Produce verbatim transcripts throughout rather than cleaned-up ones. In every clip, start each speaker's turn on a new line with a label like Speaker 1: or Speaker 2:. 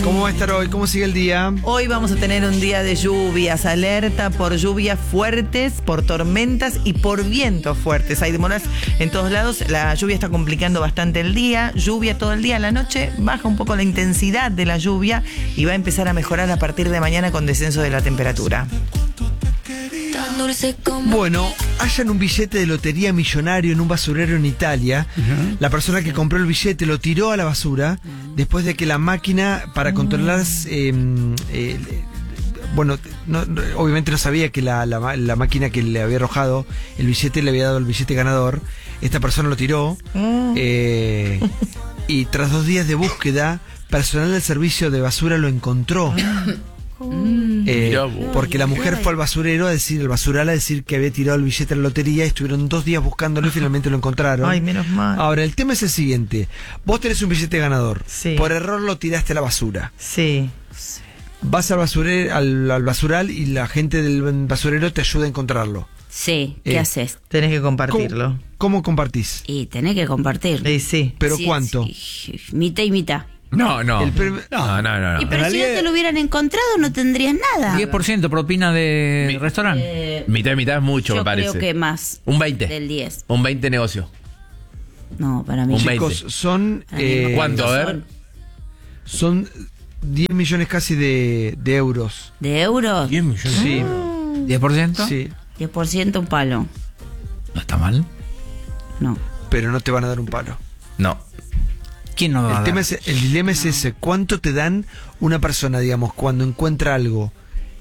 Speaker 1: ¿Cómo va a estar hoy? ¿Cómo sigue el día?
Speaker 2: Hoy vamos a tener un día de lluvias, alerta por lluvias fuertes, por tormentas y por vientos fuertes. Hay demoras en todos lados, la lluvia está complicando bastante el día, lluvia todo el día, a la noche baja un poco la intensidad de la lluvia y va a empezar a mejorar a partir de mañana con descenso de la temperatura.
Speaker 1: Bueno, hallan un billete de lotería millonario en un basurero en Italia. Uh-huh. La persona que compró el billete lo tiró a la basura después de que la máquina para controlar... Eh, eh, bueno, no, no, obviamente no sabía que la, la, la máquina que le había arrojado el billete le había dado el billete ganador. Esta persona lo tiró uh. eh, y tras dos días de búsqueda, personal del servicio de basura lo encontró. Mm. Eh, porque la mujer fue al basurero a decir, el basural a decir que había tirado el billete a la lotería y estuvieron dos días buscándolo y finalmente lo encontraron.
Speaker 2: Ay, menos mal.
Speaker 1: Ahora, el tema es el siguiente. Vos tenés un billete ganador.
Speaker 2: Sí.
Speaker 1: Por error lo tiraste a la basura.
Speaker 2: Sí.
Speaker 1: Vas al basurero, al, al basural y la gente del basurero te ayuda a encontrarlo.
Speaker 3: Sí, ¿qué
Speaker 1: eh,
Speaker 3: haces?
Speaker 2: Tenés que compartirlo.
Speaker 1: ¿Cómo, cómo compartís?
Speaker 3: Y tenés que compartirlo.
Speaker 2: Sí, sí.
Speaker 1: ¿Pero
Speaker 3: sí,
Speaker 1: cuánto?
Speaker 3: Sí, mitad y mitad.
Speaker 4: No, no.
Speaker 1: El per...
Speaker 4: no, no, no, no.
Speaker 3: Y pero si no te lo hubieran encontrado, no tendrías nada.
Speaker 5: diez por ciento propina de
Speaker 4: Mi,
Speaker 5: restaurante.
Speaker 3: Eh,
Speaker 4: mitad y mitad es mucho,
Speaker 3: yo
Speaker 4: me parece.
Speaker 3: creo que más.
Speaker 4: Un veinte.
Speaker 3: Del diez.
Speaker 4: Un veinte negocio.
Speaker 3: No, para mí.
Speaker 4: Un
Speaker 1: Chicos,
Speaker 4: veinte.
Speaker 1: son... Eh,
Speaker 4: ¿Cuánto? A ver.
Speaker 1: Son diez millones casi de, de euros.
Speaker 3: ¿De euros?
Speaker 4: diez millones.
Speaker 1: Sí.
Speaker 5: ¿diez por ciento?
Speaker 1: Sí.
Speaker 3: diez por ciento un palo.
Speaker 5: ¿No está mal?
Speaker 3: No.
Speaker 1: Pero no te van a dar un palo.
Speaker 4: No.
Speaker 5: ¿Quién no va a
Speaker 1: El,
Speaker 5: dar?
Speaker 1: tema es, el dilema es ese. ¿Cuánto te dan una persona, digamos, cuando encuentra algo?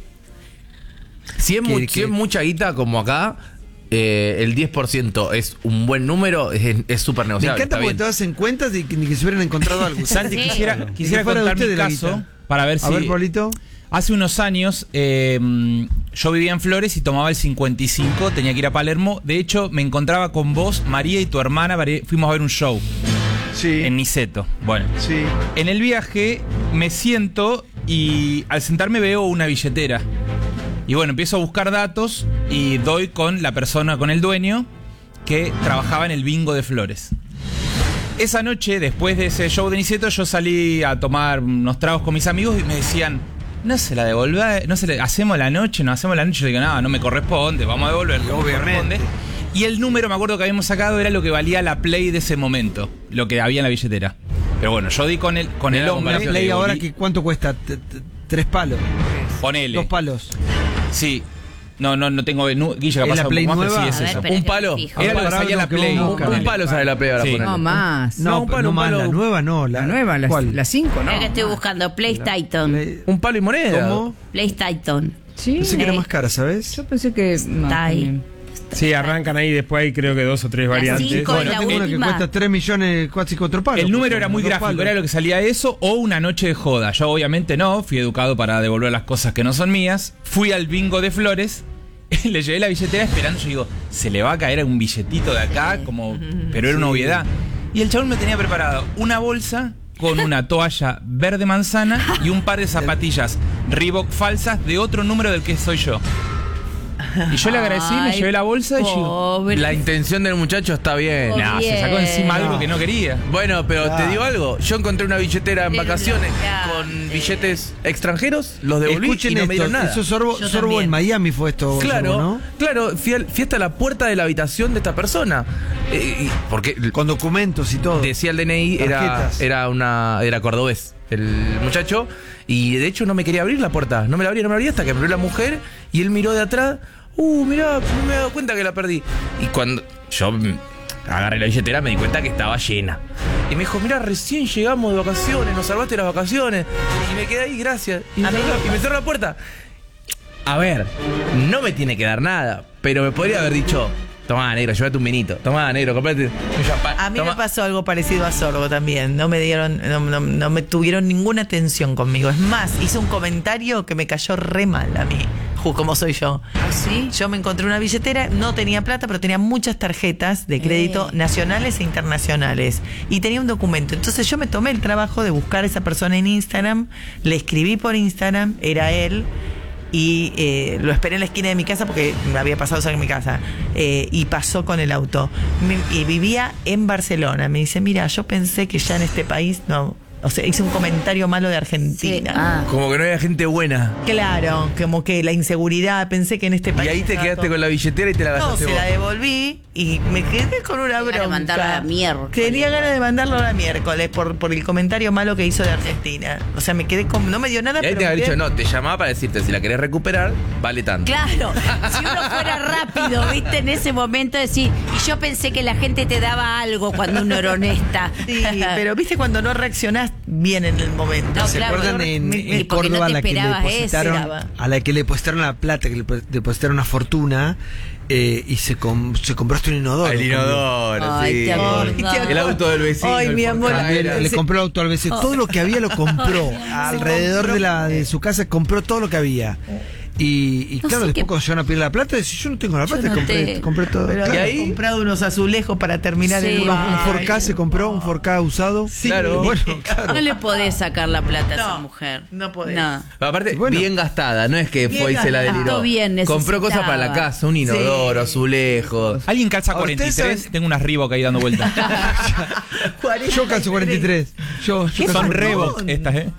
Speaker 4: Si es,
Speaker 1: Que-
Speaker 4: mu-
Speaker 1: que-
Speaker 4: si es mucha guita como acá, eh, el diez por ciento es un buen número, es súper
Speaker 1: Me
Speaker 4: negociable.
Speaker 1: encanta
Speaker 4: está
Speaker 1: porque
Speaker 4: bien.
Speaker 1: te das en cuenta de que ni que se hubieran encontrado algo.
Speaker 6: Santi,
Speaker 3: Sí.
Speaker 6: quisiera,
Speaker 1: Ni
Speaker 6: quisiera
Speaker 1: que fuera de
Speaker 6: contar mi
Speaker 1: ustedes la
Speaker 6: caso
Speaker 1: guita.
Speaker 6: para ver si...
Speaker 1: A ver, Pablito.
Speaker 6: Hace unos años eh, yo vivía en Flores y tomaba el cincuenta y cinco, tenía que ir a Palermo. De hecho, me encontraba con vos, María y tu hermana, María, fuimos a ver un show
Speaker 1: Sí.
Speaker 6: en Niceto. Bueno,
Speaker 1: Sí.
Speaker 6: en el viaje me siento y al sentarme veo una billetera. Y bueno, empiezo a buscar datos y doy con la persona, con el dueño, que trabajaba en el bingo de Flores. Esa noche, después de ese show de Niceto, yo salí a tomar unos tragos con mis amigos y me decían, no se la devolvés, no se la, hacemos la noche, no hacemos la noche. Yo digo, no, no me corresponde, vamos a devolver, no me corresponde. Y el número, me acuerdo que habíamos sacado, era lo que valía la Play de ese momento, lo que había en la billetera. Pero bueno, yo di con el, con el
Speaker 1: Una
Speaker 6: hombre.
Speaker 1: Play
Speaker 6: le
Speaker 1: ahora
Speaker 6: devolví-
Speaker 1: que ¿cuánto cuesta? T- t- Tres palos.
Speaker 6: Ponele.
Speaker 1: Dos palos.
Speaker 6: Sí. No, no, no tengo. Nu, Guilla,
Speaker 1: ¿Es
Speaker 6: capaz
Speaker 1: la
Speaker 6: un
Speaker 1: Play
Speaker 6: poco más, pero
Speaker 1: nueva?
Speaker 6: sí
Speaker 3: A
Speaker 6: es
Speaker 3: ver,
Speaker 6: esa.
Speaker 3: espera
Speaker 4: Un
Speaker 3: que
Speaker 4: palo.
Speaker 3: me fijo.
Speaker 6: Era lo que
Speaker 1: Ahora
Speaker 6: salía
Speaker 1: lo
Speaker 6: la
Speaker 1: que
Speaker 6: Play.
Speaker 1: vamos a
Speaker 4: Un,
Speaker 1: buscar.
Speaker 4: un palo sale la play ahora.
Speaker 6: Sí.
Speaker 4: ponele.
Speaker 7: No más.
Speaker 1: No,
Speaker 4: No, un palo,
Speaker 1: no
Speaker 4: un
Speaker 1: más,
Speaker 4: palo.
Speaker 1: la nueva no. La,
Speaker 7: La nueva, la
Speaker 1: ¿Cuál?
Speaker 7: la cinco, ¿no?
Speaker 3: Mira que estoy buscando PlayStation.
Speaker 1: Play-
Speaker 4: Un palo y moneda.
Speaker 1: ¿Cómo?
Speaker 3: PlayStation.
Speaker 7: Sí.
Speaker 1: Pensé que era
Speaker 3: Eh.
Speaker 1: más cara, ¿sabes?
Speaker 7: Yo pensé que... no,
Speaker 3: Está ahí.
Speaker 7: también.
Speaker 8: Sí, arrancan ahí, después hay creo que dos o tres variantes.
Speaker 3: cinco
Speaker 1: Bueno,
Speaker 3: es la
Speaker 1: tengo una que
Speaker 3: última.
Speaker 1: cuesta tres millones, casi cuatro palos.
Speaker 6: El número
Speaker 1: Pues,
Speaker 6: era muy
Speaker 1: dos
Speaker 6: gráfico,
Speaker 1: palos.
Speaker 6: era lo que salía eso o una noche de joda. Yo obviamente no, fui educado para devolver las cosas que no son mías. Fui al bingo de Flores, le llevé la billetera esperando, yo digo, se le va a caer un billetito de acá, como, pero era una obviedad. Y el chabón me tenía preparado una bolsa con una toalla verde manzana y un par de zapatillas Reebok falsas de otro número del que soy yo. Y yo le agradecí, me
Speaker 3: Ay,
Speaker 6: llevé la bolsa y digo,
Speaker 3: pobre.
Speaker 4: La intención del muchacho está bien.
Speaker 3: Pobre.
Speaker 6: nah, se sacó encima algo
Speaker 1: No.
Speaker 6: que no quería.
Speaker 4: Bueno, pero
Speaker 1: Claro.
Speaker 4: te digo algo. Yo encontré una billetera en
Speaker 3: Pero
Speaker 4: vacaciones
Speaker 3: claro.
Speaker 4: con billetes extranjeros, los devolví
Speaker 1: Escuchen
Speaker 4: y no me
Speaker 1: esto,
Speaker 4: dieron nada.
Speaker 1: eso Sorbo,
Speaker 3: Yo
Speaker 1: Sorbo
Speaker 3: también.
Speaker 1: en Miami fue esto.
Speaker 4: Claro,
Speaker 1: Sorbo, ¿no?
Speaker 4: claro, fui, al- fui hasta la puerta de la habitación de esta persona. Eh, y- porque
Speaker 1: Con documentos y todo.
Speaker 4: decía el D N I, era,
Speaker 1: Tarjetas.
Speaker 4: era una era cordobés el muchacho, y de hecho no me quería abrir la puerta, no me la abría, no me la abría hasta que abrió la mujer y él miró de atrás, uh, mirá, no me he dado cuenta que la perdí. Y cuando yo mm, agarré la billetera me di cuenta que estaba llena. Y me dijo, mirá, recién llegamos de vacaciones, nos salvaste las vacaciones. Y me quedé ahí, gracias. Y me, cerró, la- y me cerró la puerta. A ver, no me tiene que dar nada, pero me podría haber dicho, tomá, negro, llévate un vinito. Tomá, negro, comprate un champán.
Speaker 2: A mí
Speaker 4: Tomá".
Speaker 2: me pasó algo parecido a Sorbo también. No me dieron, no, no- no me tuvieron ninguna atención conmigo. Es más, hice un comentario que me cayó re mal a mí, ju- como soy yo.
Speaker 3: ¿Ah, sí?
Speaker 2: Yo me encontré una billetera, no tenía plata, pero tenía muchas tarjetas de crédito
Speaker 3: Eh.
Speaker 2: nacionales e internacionales. Y tenía un documento. Entonces yo me tomé el trabajo de buscar a esa persona en Instagram, le escribí por Instagram, era él. Y eh, lo esperé en la esquina de mi casa porque me había pasado cerca de mi casa. Eh, y pasó con el auto. Mi- y vivía en Barcelona. Me dice, mira, yo pensé que ya en este país no, O sea, hice un comentario malo de Argentina.
Speaker 3: Sí. Ah.
Speaker 4: Como que no había gente buena.
Speaker 2: Claro, como que la inseguridad, pensé que en este
Speaker 4: Y
Speaker 2: país...
Speaker 4: ahí te
Speaker 2: estaba
Speaker 4: quedaste
Speaker 2: todo-
Speaker 4: con la billetera y te la
Speaker 2: No,
Speaker 4: gastaste
Speaker 2: se
Speaker 4: vos.
Speaker 2: la devolví y me quedé con una
Speaker 3: Tenía
Speaker 2: bronca.
Speaker 3: ganas de mandarla a la miércoles.
Speaker 2: Tenía ganas de mandarlo a la miércoles por, por el comentario malo que hizo de Argentina. O sea, me quedé con... No me dio nada,
Speaker 4: Y ahí
Speaker 2: pero
Speaker 4: te
Speaker 2: me
Speaker 4: había
Speaker 2: quedé-
Speaker 4: dicho, no, te llamaba para decirte, si la querés recuperar, vale tanto.
Speaker 3: Claro, si uno fuera rápido, viste, en ese momento decir, y yo pensé que la gente te daba algo cuando uno era honesta.
Speaker 2: Sí, pero viste cuando no reaccionás bien en el momento.
Speaker 3: No,
Speaker 1: ¿Se
Speaker 3: claro,
Speaker 1: acuerdan
Speaker 3: yo-
Speaker 1: en,
Speaker 3: me-
Speaker 1: en
Speaker 3: y porque no
Speaker 1: Córdoba
Speaker 3: te
Speaker 1: a la que le
Speaker 3: esperabas
Speaker 1: depositaron,
Speaker 2: ese.
Speaker 1: a la que le depositaron la plata, que le depositaron una fortuna eh, y se, com- se compró hasta un inodoro?
Speaker 4: El inodoro,
Speaker 3: Ay,
Speaker 4: sí.
Speaker 3: te acordás.
Speaker 4: El auto del vecino.
Speaker 2: Ay,
Speaker 4: el
Speaker 2: mi amor.
Speaker 4: portal.
Speaker 1: También le
Speaker 2: Sí.
Speaker 1: compró el auto al vecino. Todo lo que había lo compró. Alrededor
Speaker 2: compró.
Speaker 1: de, la, de su casa compró todo lo que había. Y, y
Speaker 3: No
Speaker 1: claro,
Speaker 3: sé
Speaker 1: después
Speaker 3: qué-
Speaker 1: cuando llegaron a pedir la plata, decís, yo no tengo la
Speaker 3: Yo
Speaker 1: plata,
Speaker 3: no
Speaker 1: compré,
Speaker 3: te-
Speaker 1: compré todo.
Speaker 2: Pero
Speaker 4: ¿Y
Speaker 2: había
Speaker 4: ahí?
Speaker 2: comprado unos azulejos para terminar
Speaker 3: Sí.
Speaker 2: el
Speaker 1: Un
Speaker 2: baño.
Speaker 1: Ford K se compró, un Ford K usado.
Speaker 4: Claro.
Speaker 1: Bueno, claro.
Speaker 3: No le podés sacar la plata a esa
Speaker 2: No,
Speaker 3: mujer.
Speaker 2: no podés.
Speaker 3: No.
Speaker 4: Aparte,
Speaker 1: Bueno.
Speaker 4: bien gastada, no es que
Speaker 2: Bien
Speaker 4: fue y se la
Speaker 2: gastada.
Speaker 4: deliró.
Speaker 3: Gastó bien,
Speaker 4: Compró cosas
Speaker 3: necesitaba.
Speaker 4: para la casa, un inodoro, azulejos.
Speaker 6: ¿Alguien calza
Speaker 1: Ahora, ¿ustedes
Speaker 6: cuarenta y tres?
Speaker 1: saben-
Speaker 6: Tengo unas Reebok ahí dando vueltas.
Speaker 1: Yo calzo cuarenta y tres. Yo, yo calzo
Speaker 6: Son
Speaker 1: cuarenta y tres.
Speaker 6: Reebok estas, ¿eh?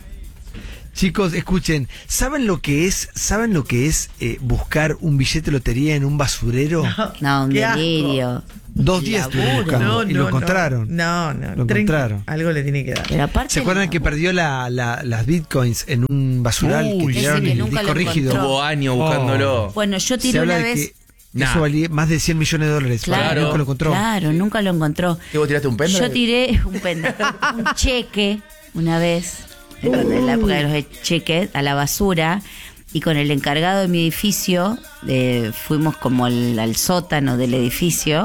Speaker 1: Chicos, escuchen, ¿saben lo que es, saben lo que es eh, buscar un billete de lotería en un basurero?
Speaker 3: No, un
Speaker 2: Qué asco.
Speaker 3: delirio.
Speaker 1: Dos días estuvieron buscando y lo encontraron.
Speaker 2: No, no.
Speaker 1: Lo
Speaker 2: Tren-
Speaker 1: encontraron.
Speaker 2: Algo le tiene que dar.
Speaker 3: Pero aparte
Speaker 1: ¿Se acuerdan
Speaker 3: no.
Speaker 1: que perdió la, la- las bitcoins en un basural
Speaker 6: Uy,
Speaker 1: que tiraron
Speaker 3: ese que
Speaker 1: el
Speaker 3: nunca
Speaker 1: disco
Speaker 3: lo
Speaker 1: rígido?
Speaker 3: encontró.
Speaker 4: Tuvo años buscándolo.
Speaker 3: Bueno, yo
Speaker 1: Se
Speaker 3: tiré
Speaker 1: habla
Speaker 3: una
Speaker 1: de
Speaker 3: vez.
Speaker 1: que
Speaker 4: Nah.
Speaker 1: eso valía más de cien millones de dólares.
Speaker 3: Claro,
Speaker 1: Nunca lo encontró.
Speaker 3: Claro, nunca lo encontró.
Speaker 4: ¿Qué, vos tiraste un pendrive?
Speaker 3: Yo tiré un pendrive, un cheque una vez, en en la época de los cheques, a la basura, y con el encargado de mi edificio eh, fuimos como al, al sótano del edificio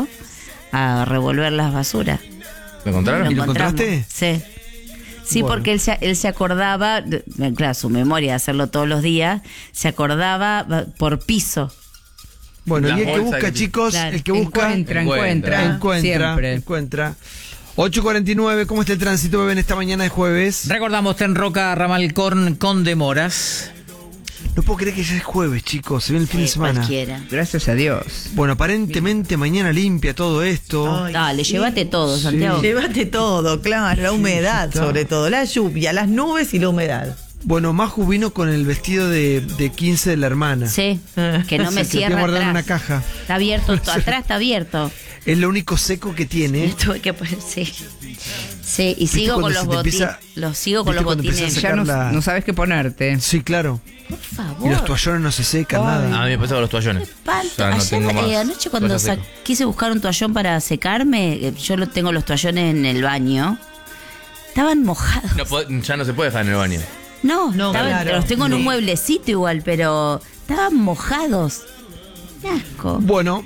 Speaker 3: a revolver las basuras.
Speaker 4: ¿Me encontraron?
Speaker 1: ¿Y lo
Speaker 3: encontramos.
Speaker 1: encontraste?
Speaker 3: Sí. Sí,
Speaker 1: Bueno.
Speaker 3: porque él se, él se acordaba, de- claro, su memoria de hacerlo todos los días, se acordaba va, por piso.
Speaker 1: Bueno,
Speaker 4: La
Speaker 1: y el que
Speaker 4: bolsa
Speaker 1: busca,
Speaker 4: que-
Speaker 1: chicos,
Speaker 3: Claro.
Speaker 1: el que busca,
Speaker 5: Encuentra,
Speaker 4: Encuentra.
Speaker 5: encuentra.
Speaker 1: encuentra,
Speaker 5: Siempre.
Speaker 1: encuentra. ocho cuarenta y nueve, ¿cómo está el tránsito, bebé, en esta mañana de jueves?
Speaker 5: Recordamos Tenroca, Ramalcorn con demoras.
Speaker 1: No puedo creer que ya es jueves, chicos, se viene el fin de
Speaker 3: Sí,
Speaker 1: semana.
Speaker 3: cualquiera.
Speaker 5: Gracias a Dios.
Speaker 1: Bueno, aparentemente mañana limpia todo esto.
Speaker 2: Ay,
Speaker 3: Dale, llévate todo, Santiago.
Speaker 2: Llévate todo, claro, la humedad
Speaker 1: está.
Speaker 2: sobre todo, la lluvia, las nubes y la humedad.
Speaker 1: Bueno, Maju vino con el vestido de, de quince de la hermana.
Speaker 3: Sí, que no me
Speaker 1: Se quedó
Speaker 3: cierra
Speaker 1: guardado en
Speaker 3: atrás.
Speaker 1: una caja.
Speaker 3: Está abierto, to- atrás está abierto.
Speaker 1: Es lo único seco que tiene.
Speaker 3: Tuve que poner, sí. Sí, y
Speaker 1: ¿Viste
Speaker 3: sigo con
Speaker 1: cuando
Speaker 3: los
Speaker 1: se te
Speaker 3: botines.
Speaker 1: empieza-
Speaker 3: Los sigo con
Speaker 1: viste
Speaker 3: los
Speaker 1: cuando
Speaker 3: botines.
Speaker 1: empezás a
Speaker 5: Ya no,
Speaker 1: la-
Speaker 5: no sabes qué ponerte.
Speaker 1: Sí, claro.
Speaker 3: Por
Speaker 1: Y
Speaker 3: favor.
Speaker 1: los toallones no se secan, nada.
Speaker 4: A mí me pasa con los toallones.
Speaker 3: Espanto.
Speaker 4: Ya no
Speaker 3: Ayer,
Speaker 4: tengo más
Speaker 3: eh, anoche cuando
Speaker 4: cosas
Speaker 3: sa-
Speaker 4: secas.
Speaker 3: quise buscar un toallón para secarme, eh, yo lo tengo los toallones en el baño. Estaban mojados.
Speaker 4: No pod- ya no se puede dejar en el baño.
Speaker 3: No,
Speaker 2: No,
Speaker 3: estaban-
Speaker 2: claro.
Speaker 3: los tengo en un
Speaker 2: Sí.
Speaker 3: mueblecito igual, pero estaban mojados. Qué asco.
Speaker 1: Bueno,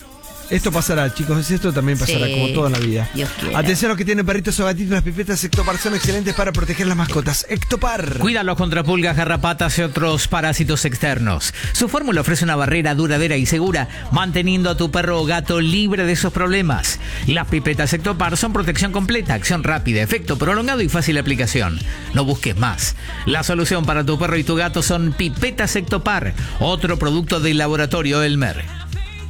Speaker 1: esto pasará, chicos. Esto también pasará,
Speaker 3: Sí.
Speaker 1: como todo en la vida.
Speaker 3: Dios quiera.
Speaker 1: Atención a los que tienen perritos o gatitos. Las pipetas Ectopar son excelentes para proteger las mascotas. Ectopar.
Speaker 5: Cuídalos contra pulgas, garrapatas y otros parásitos externos. Su fórmula ofrece una barrera duradera y segura, manteniendo a tu perro o gato libre de esos problemas. Las pipetas Ectopar son protección completa, acción rápida, efecto prolongado y fácil aplicación. No busques más. La solución para tu perro y tu gato son pipetas Ectopar, otro producto del laboratorio Elmer.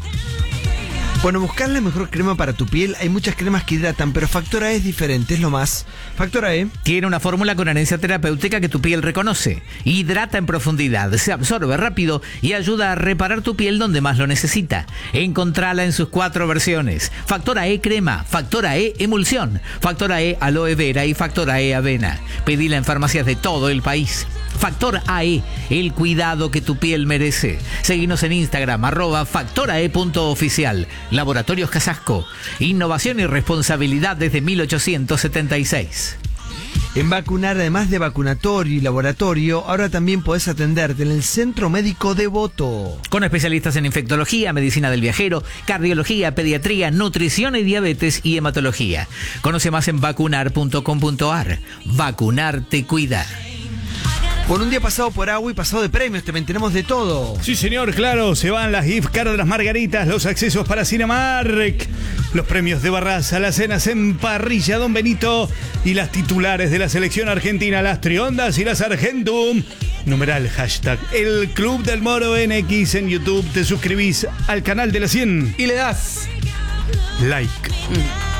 Speaker 1: Bueno, buscar la mejor crema para tu piel. Hay muchas cremas que hidratan, pero Factora E es diferente, es lo más. Factora E.
Speaker 5: Tiene una fórmula con herencia terapéutica que tu piel reconoce. Hidrata en profundidad, se absorbe rápido y ayuda a reparar tu piel donde más lo necesita. Encontrala en sus cuatro versiones. Factora E crema, Factora E emulsión, Factora E aloe vera y Factora E avena. Pedila en farmacias de todo el país. Factor A E, el cuidado que tu piel merece. Seguinos en Instagram, arroba factorae.oficial. Laboratorios Casasco. Innovación y responsabilidad desde mil ochocientos setenta y seis.
Speaker 1: En Vacunar, además de vacunatorio y laboratorio, ahora también podés atenderte en el Centro Médico Devoto.
Speaker 5: Con especialistas en infectología, medicina del viajero, cardiología, pediatría, nutrición y diabetes y hematología. Conoce más en vacunar punto com punto ar. Vacunar te cuida.
Speaker 1: Por un día pasado por agua y pasado de premios, te enteramos de todo.
Speaker 8: Sí, señor, claro, se van las gift cards de las margaritas, los accesos para Cinemark, los premios de Barraza, las cenas en parrilla Don Benito y las titulares de la selección argentina, las Triondas y las Argentum. Numeral hashtag El Club del Moro N X en YouTube. Te suscribís al canal de la cien
Speaker 4: Y le das
Speaker 8: like.